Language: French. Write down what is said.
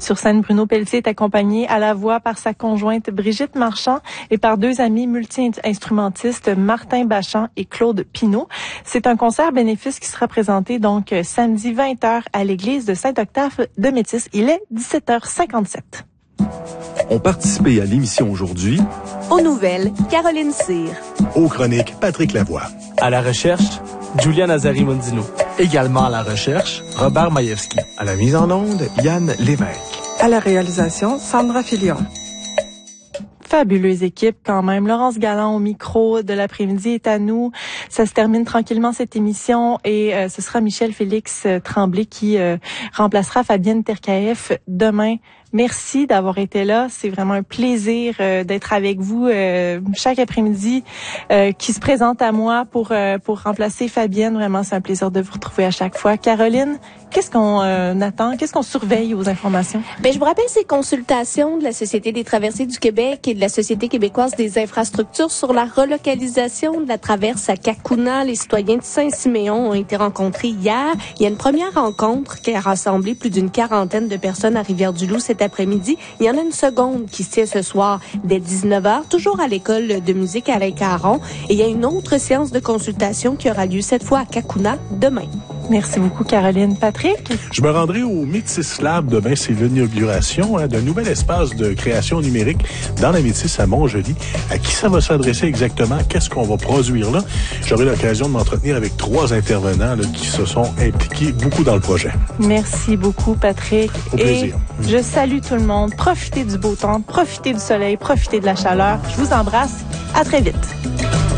Sur scène, Bruno Pelletier est accompagné à la voix par sa conjointe Brigitte Marchand et par deux amis multi-instrumentistes Martin Bachand et Claude Pinault. C'est un concert bénéfice qui sera présenté donc samedi 20h à l'église de Saint-Octave de Métis. Il est 17h57. Ont participé à l'émission aujourd'hui aux nouvelles, Caroline Cyr. Aux chroniques, Patrick Lavoie. À la recherche, Julia Nazari-Mondino. Également à la recherche, Robert Majewski. À la mise en onde, Yann Lévesque. À la réalisation, Sandra Filion. Fabuleuse équipe quand même. Laurence Galland au micro de l'après-midi est à nous. Ça se termine tranquillement cette émission et ce sera Michel-Félix Tremblay qui remplacera Fabienne Terkaef demain. Merci d'avoir été là. C'est vraiment un plaisir d'être avec vous chaque après-midi qui se présente à moi pour remplacer Fabienne. Vraiment, c'est un plaisir de vous retrouver à chaque fois. Caroline, qu'est-ce qu'on attend? Qu'est-ce qu'on surveille aux informations? Je vous rappelle ces consultations de la Société des traversées du Québec et de la Société québécoise des infrastructures sur la relocalisation de la traverse à Cacouna. Les citoyens de Saint-Siméon ont été rencontrés hier. Il y a une première rencontre qui a rassemblé plus d'une quarantaine de personnes à Rivière-du-Loup cet après-midi. Il y en a une seconde qui se tient ce soir dès 19h, toujours à l'école de musique Alain Caron. Et il y a une autre séance de consultation qui aura lieu cette fois à Cacouna demain. Merci beaucoup, Caroline. Patrick? Je me rendrai au Métis Lab demain. C'est l'inauguration d'un nouvel espace de création numérique dans la Métis à Montjoly. À qui ça va s'adresser exactement? Qu'est-ce qu'on va produire là? J'aurai l'occasion de m'entretenir avec 3 intervenants qui se sont impliqués beaucoup dans le projet. Merci beaucoup, Patrick. Au plaisir. Je salue tout le monde. Profitez du beau temps, profitez du soleil, profitez de la chaleur. Je vous embrasse. À très vite.